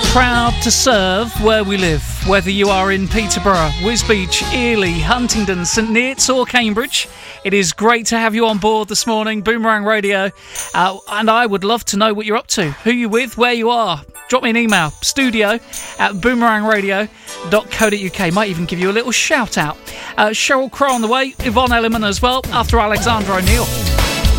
Proud to serve where we live, whether you are in Peterborough, Wisbech, Ely, Huntingdon, St Neots or Cambridge. It is great to have you on board this morning, Boomerang Radio, and I would love to know what you're up to, who you're with, where you are. Drop me an email, studio@boomerangradio.co.uk. Might even give you a little shout out. Cheryl Crow on the way, Yvonne Elliman as well, after Alexander O'Neill.